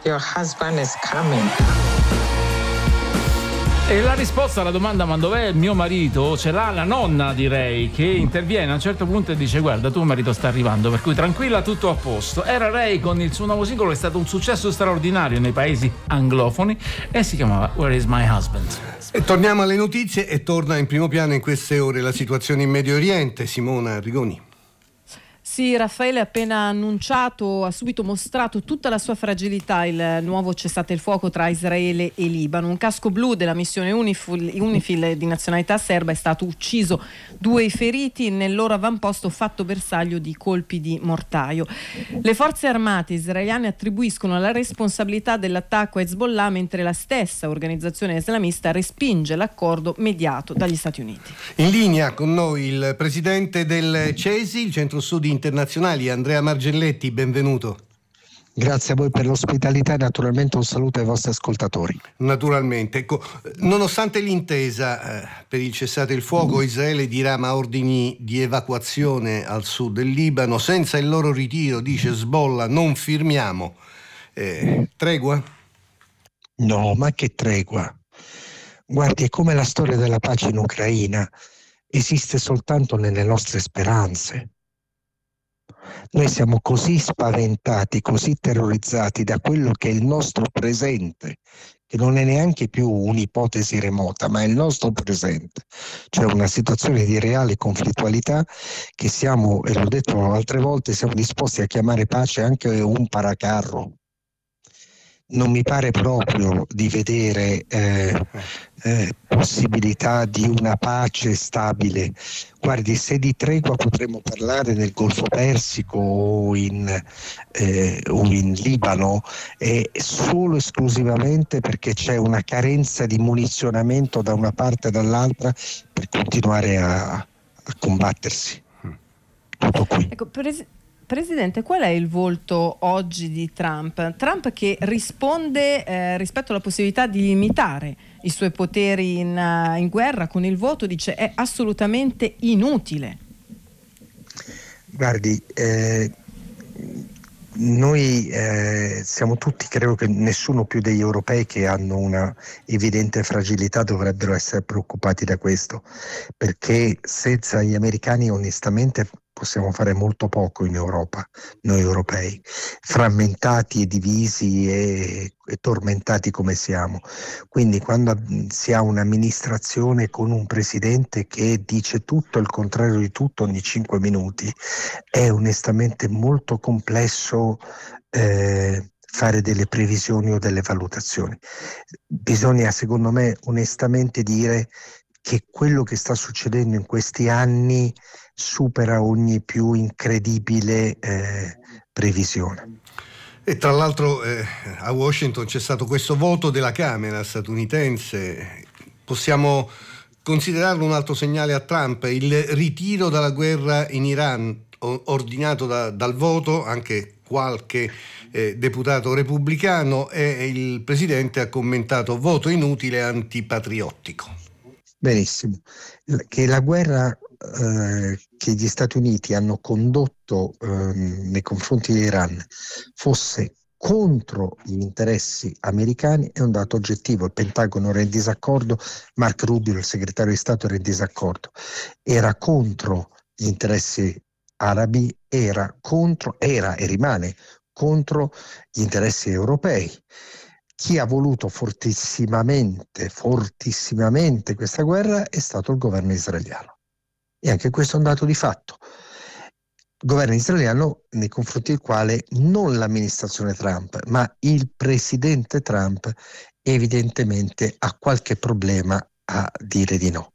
Your husband is coming. E la risposta alla domanda "ma dov'è mio marito?" ce l'ha la nonna, direi, che interviene a un certo punto e dice: guarda, tuo marito sta arrivando, per cui tranquilla, tutto a posto. Era Ray con il suo nuovo singolo, che è stato un successo straordinario nei paesi anglofoni e si chiamava Where is my husband? E torniamo alle notizie e torna in primo piano in queste ore la situazione in Medio Oriente. Simona Rigoni. Sì, Raffaele ha appena annunciato, ha subito mostrato tutta la sua fragilità il nuovo cessate il fuoco tra Israele e Libano. Un casco blu della missione UNIFIL di nazionalità serba è stato ucciso, 2 i feriti nel loro avamposto fatto bersaglio di colpi di mortaio. Le forze armate israeliane attribuiscono la responsabilità dell'attacco a Hezbollah, mentre la stessa organizzazione islamista respinge l'accordo mediato dagli Stati Uniti. In linea con noi il presidente del CESI, il Centro Studi Internazionali, Andrea Margelletti, benvenuto. Grazie a voi per l'ospitalità e naturalmente un saluto ai vostri ascoltatori. Naturalmente. Ecco, nonostante l'intesa per il cessate il fuoco, Israele dirama ordini di evacuazione al sud del Libano. Senza il loro ritiro, dice Hezbollah, non firmiamo. Tregua? No, ma che tregua? Guardi, è come la storia della pace in Ucraina. Esiste soltanto nelle nostre speranze. Noi siamo così spaventati, così terrorizzati da quello che è il nostro presente, che non è neanche più un'ipotesi remota, ma è il nostro presente. Cioè una situazione di reale conflittualità che siamo, e l'ho detto altre volte, siamo disposti a chiamare pace anche un paracarro. Non mi pare proprio di vedere possibilità di una pace stabile. Guardi, se di tregua potremmo parlare nel Golfo Persico o in Libano, è solo esclusivamente perché c'è una carenza di munizionamento da una parte e dall'altra per continuare a combattersi. Tutto qui. Ecco, Presidente, qual è il volto oggi di Trump? Trump che risponde rispetto alla possibilità di limitare i suoi poteri in guerra con il voto, dice è assolutamente inutile. Guardi, noi siamo tutti, credo che nessuno più degli europei che hanno una evidente fragilità dovrebbero essere preoccupati da questo, perché senza gli americani onestamente possiamo fare molto poco in Europa, noi europei, frammentati e divisi e tormentati come siamo. Quindi quando si ha un'amministrazione con un presidente che dice tutto e il contrario di tutto ogni 5 minuti, è onestamente molto complesso fare delle previsioni o delle valutazioni. Bisogna, secondo me, onestamente dire che quello che sta succedendo in questi anni supera ogni più incredibile previsione. E tra l'altro a Washington c'è stato questo voto della Camera statunitense. Possiamo considerarlo un altro segnale a Trump, il ritiro dalla guerra in Iran ordinato dal voto, anche qualche deputato repubblicano, e il presidente ha commentato voto inutile e antipatriottico. Benissimo. Che la guerra che gli Stati Uniti hanno condotto nei confronti dell'Iran fosse contro gli interessi americani è un dato oggettivo. Il Pentagono era in disaccordo, Mark Rubio, il segretario di Stato, era in disaccordo. Era contro gli interessi arabi, era e rimane contro gli interessi europei. Chi ha voluto fortissimamente questa guerra è stato il governo israeliano. E anche questo è un dato di fatto. Il governo israeliano nei confronti del quale non l'amministrazione Trump, ma il presidente Trump evidentemente ha qualche problema a dire di no.